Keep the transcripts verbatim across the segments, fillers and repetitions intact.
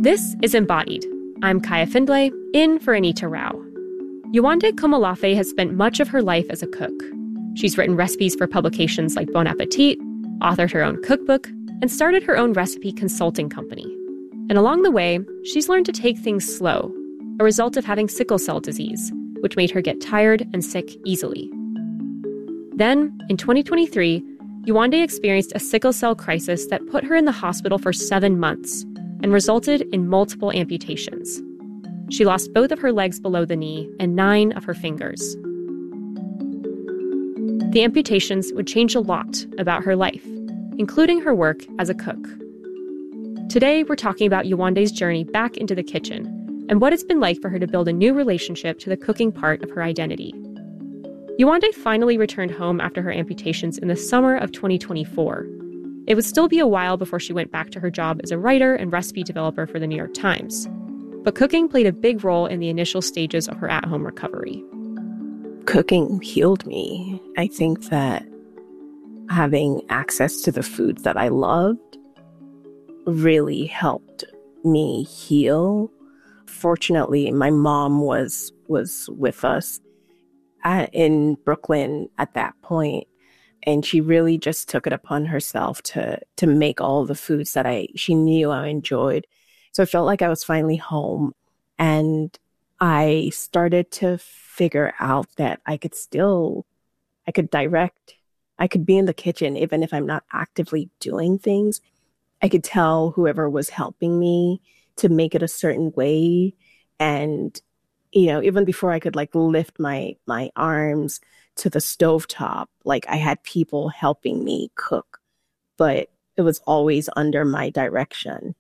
This is Embodied. I'm Kaya Findlay, in for Anita Rao. Yewande Komolafe has spent much of her life as a cook. She's written recipes for publications like Bon Appetit, authored her own cookbook, and started her own recipe consulting company. And along the way, she's learned to take things slow, a result of having sickle cell disease, which made her get tired and sick easily. Then, in twenty twenty-three, Yewande experienced a sickle cell crisis that put her in the hospital for seven months and resulted in multiple amputations. She lost both of her legs below the knee and nine of her fingers. The amputations would change a lot about her life, including her work as a cook. Today, we're talking about Yewande's journey back into the kitchen and what it's been like for her to build a new relationship to the cooking part of her identity. Yewande finally returned home after her amputations in the summer of twenty twenty-four. It would still be a while before she went back to her job as a writer and recipe developer for the New York Times. But cooking played a big role in the initial stages of her at-home recovery. Cooking healed me. I think that having access to the foods that I loved really helped me heal. Fortunately, my mom was was with us at, in Brooklyn at that point, and she really just took it upon herself to to make all the foods that I she knew I enjoyed. So I felt like I was finally home, and I started to figure out that I could still, I could direct, I could be in the kitchen even if I'm not actively doing things. I could tell whoever was helping me to make it a certain way. And, you know, even before I could like lift my my arms to the stovetop, like I had people helping me cook, but it was always under my direction.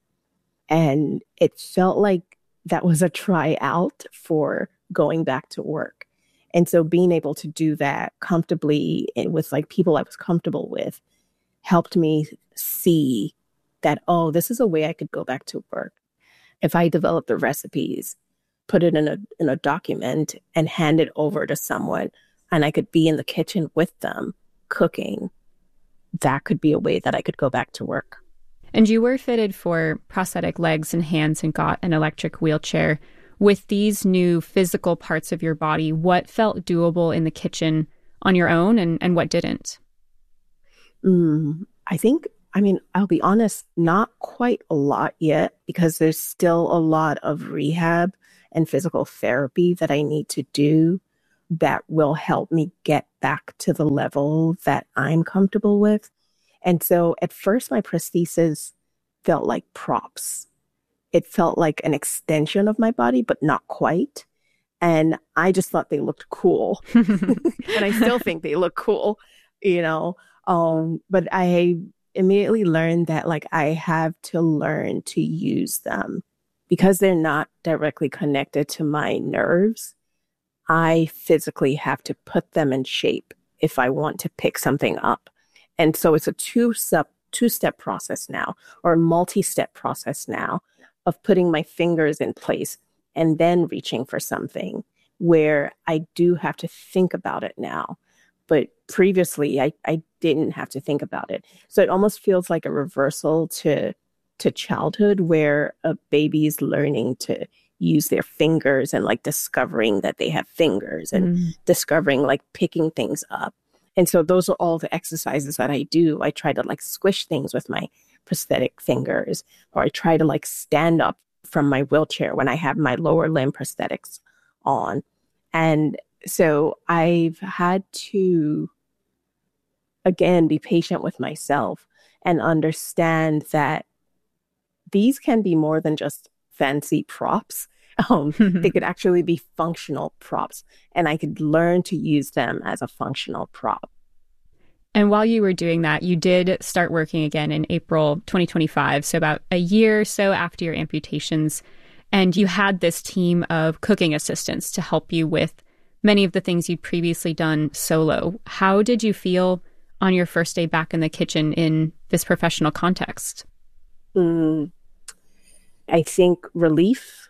And it felt like that was a tryout for going back to work. And so being able to do that comfortably and with like people I was comfortable with helped me see that, oh, this is a way I could go back to work. If I developed the recipes, put it in a in a document and hand it over to someone, and I could be in the kitchen with them cooking, that could be a way that I could go back to work. And you were fitted for prosthetic legs and hands and got an electric wheelchair. With these new physical parts of your body, what felt doable in the kitchen on your own and, and what didn't? Mm, I think, I mean, I'll be honest, not quite a lot yet, because there's still a lot of rehab and physical therapy that I need to do that will help me get back to the level that I'm comfortable with. And so at first, my prosthesis felt like props. It felt like an extension of my body, but not quite. And I just thought they looked cool. And I still think they look cool, you know. Um, but I immediately learned that like I have to learn to use them because they're not directly connected to my nerves. I physically have to put them in shape if I want to pick something up. And so it's a two-step, two-step process now, or a multi-step process now of putting my fingers in place and then reaching for something where I do have to think about it now. But previously, I, I didn't have to think about it. So it almost feels like a reversal to, to childhood where a baby's learning to use their fingers and like discovering that they have fingers and mm. discovering like picking things up. And so those are all the exercises that I do. I try to like squish things with my prosthetic fingers, or I try to like stand up from my wheelchair when I have my lower limb prosthetics on. And so I've had to, again, be patient with myself and understand that these can be more than just fancy props. Um, they could actually be functional props, and I could learn to use them as a functional prop. And while you were doing that, you did start working again in April twenty twenty-five, so about a year or so after your amputations, and you had this team of cooking assistants to help you with many of the things you'd previously done solo. How did you feel on your first day back in the kitchen in this professional context? Mm, I think relief.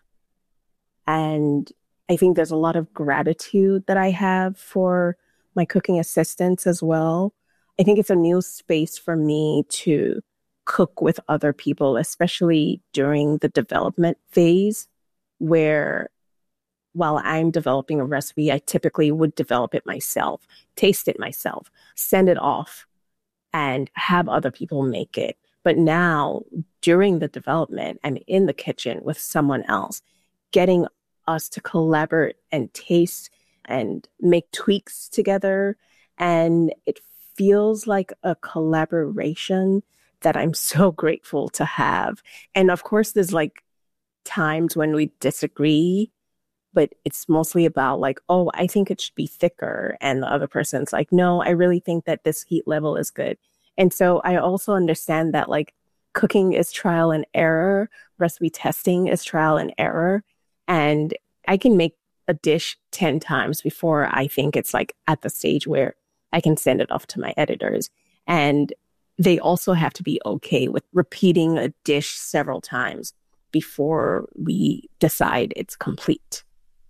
And I think there's a lot of gratitude that I have for my cooking assistants as well. I think it's a new space for me to cook with other people, especially during the development phase, where while I'm developing a recipe, I typically would develop it myself, taste it myself, send it off, and have other people make it. But now, during the development, I'm in the kitchen with someone else, getting us to collaborate and taste and make tweaks together. And it feels like a collaboration that I'm so grateful to have. And of course, there's like times when we disagree, but it's mostly about like, oh, I think it should be thicker. And the other person's like, no, I really think that this heat level is good. And so I also understand that like cooking is trial and error, recipe testing is trial and error. And I can make a dish ten times before I think it's like at the stage where I can send it off to my editors. And they also have to be okay with repeating a dish several times before we decide it's complete.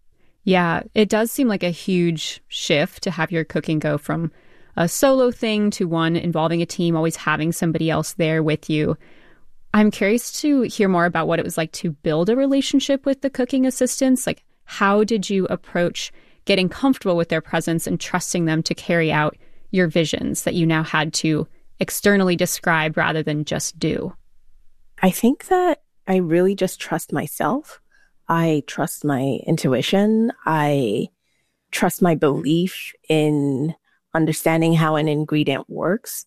Yeah, it does seem like a huge shift to have your cooking go from a solo thing to one involving a team, always having somebody else there with you. I'm curious to hear more about what it was like to build a relationship with the cooking assistants. Like, how did you approach getting comfortable with their presence and trusting them to carry out your visions that you now had to externally describe rather than just do? I think that I really just trust myself. I trust my intuition. I trust my belief in understanding how an ingredient works.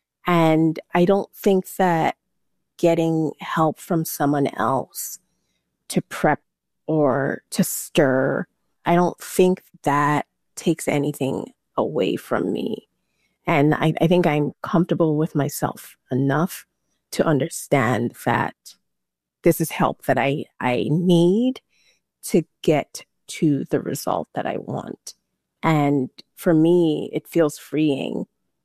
And I don't think that getting help from someone else to prep or to stir, I don't think that takes anything away from me. And I, I think I'm comfortable with myself enough to understand that this is help that I, I need to get to the result that I want. And for me, it feels freeing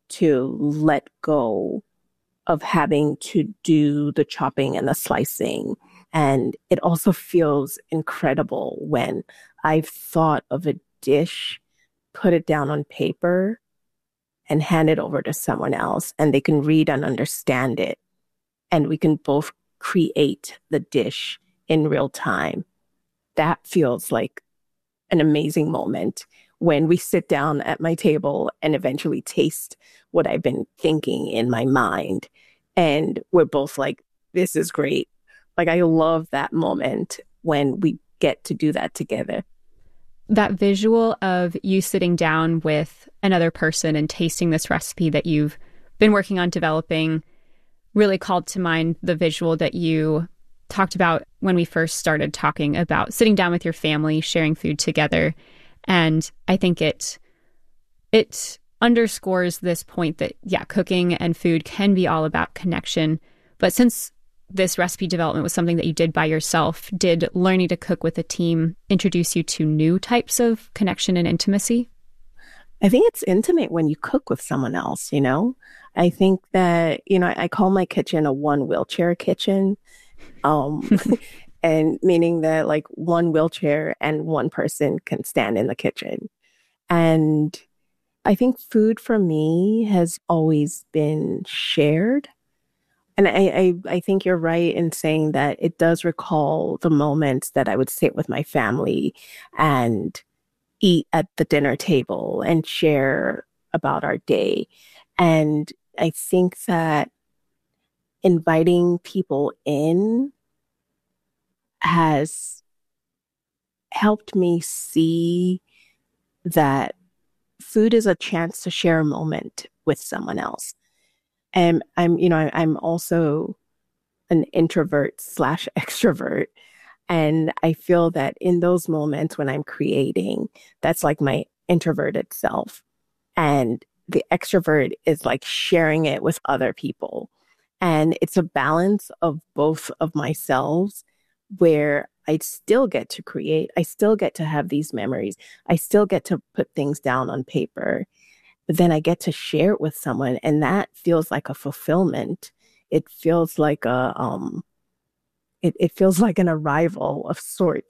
to let go of having to do the chopping and the slicing. And it also feels incredible when I've thought of a dish, put it down on paper, and hand it over to someone else, and they can read and understand it. And we can both create the dish in real time. That feels like an amazing moment when we sit down at my table and eventually taste what I've been thinking in my mind. And we're both like, this is great. Like, I love that moment when we get to do that together. That visual of you sitting down with another person and tasting this recipe that you've been working on developing really called to mind the visual that you talked about when we first started talking about sitting down with your family, sharing food together. And I think it it underscores this point that, yeah, cooking and food can be all about connection. But since this recipe development was something that you did by yourself, did learning to cook with a team introduce you to new types of connection and intimacy? I think it's intimate when you cook with someone else, you know? I think that, you know, I call my kitchen a one wheelchair kitchen. Um, and meaning that like one wheelchair and one person can stand in the kitchen. And I think food for me has always been shared. And I, I, I think you're right in saying that it does recall the moments that I would sit with my family and eat at the dinner table and share about our day. And I think that inviting people in has helped me see that food is a chance to share a moment with someone else. And I'm, you know, I'm also an introvert slash extrovert. And I feel that in those moments when I'm creating, that's like my introverted self. And the extrovert is like sharing it with other people. And it's a balance of both of myselves where I still get to create. I still get to have these memories. I still get to put things down on paper. But then I get to share it with someone. And that feels like a fulfillment. It feels like a, um, it, it feels like an arrival of sorts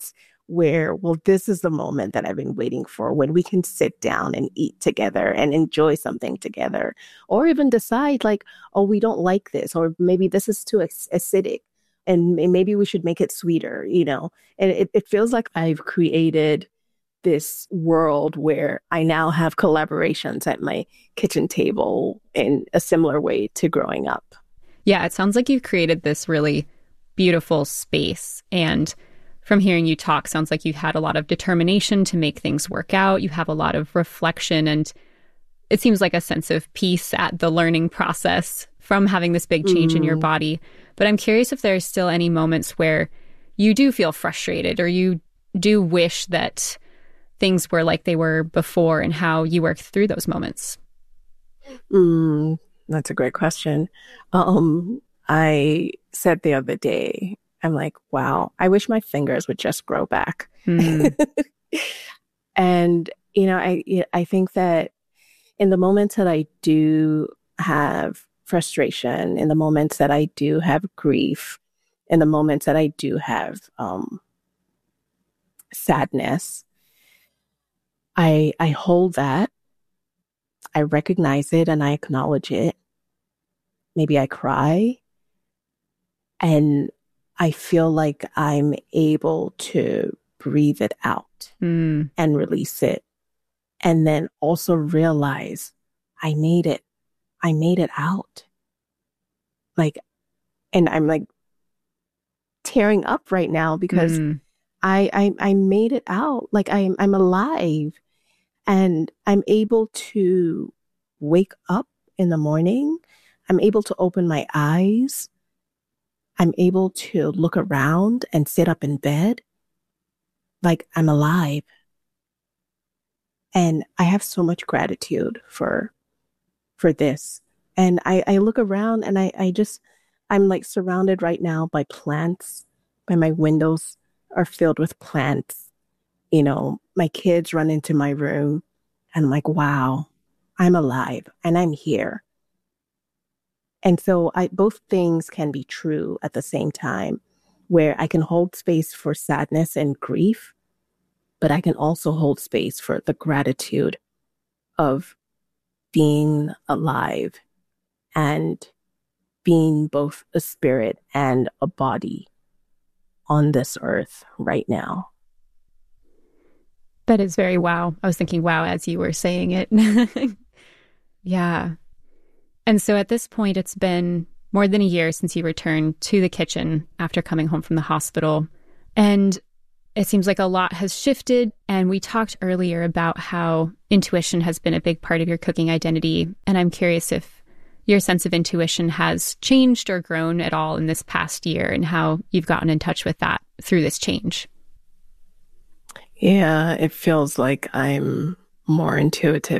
where, well, this is the moment that I've been waiting for when we can sit down and eat together and enjoy something together, or even decide like, oh, we don't like this, or maybe this is too ac- acidic and may- maybe we should make it sweeter, you know? And it, it feels like I've created this world where I now have collaborations at my kitchen table in a similar way to growing up. Yeah, it sounds like you've created this really beautiful space. And from hearing you talk, sounds like you've had a lot of determination to make things work out. You have a lot of reflection, and it seems like a sense of peace at the learning process from having this big change mm. in your body. But I'm curious if there's still any moments where you do feel frustrated or you do wish that things were like they were before, and how you worked through those moments. Mm, that's a great question. Um, I said the other day, I'm like, wow, I wish my fingers would just grow back. Mm. And, you know, I I think that in the moments that I do have frustration, in the moments that I do have grief, in the moments that I do have um, sadness, I I hold that. I recognize it and I acknowledge it. Maybe I cry. And I feel like I'm able to breathe it out mm. and release it. And then also realize I made it. I made it out. Like, and I'm like tearing up right now because mm. I, I I made it out. Like I'm I'm alive. And I'm able to wake up in the morning. I'm able to open my eyes. I'm able to look around and sit up in bed. Like I'm alive. And I have so much gratitude for, for this. And I, I look around and I, I just, I'm like surrounded right now by plants. By my windows are filled with plants. You know, my kids run into my room and I'm like, wow, I'm alive and I'm here. And so I, both things can be true at the same time, where I can hold space for sadness and grief, but I can also hold space for the gratitude of being alive and being both a spirit and a body on this earth right now. That is very wow. I was thinking wow as you were saying it. Yeah. And so at this point, it's been more than a year since you returned to the kitchen after coming home from the hospital. And it seems like a lot has shifted. And we talked earlier about how intuition has been a big part of your cooking identity. And I'm curious if your sense of intuition has changed or grown at all in this past year, and how you've gotten in touch with that through this change. Yeah, it feels like I'm more intuitive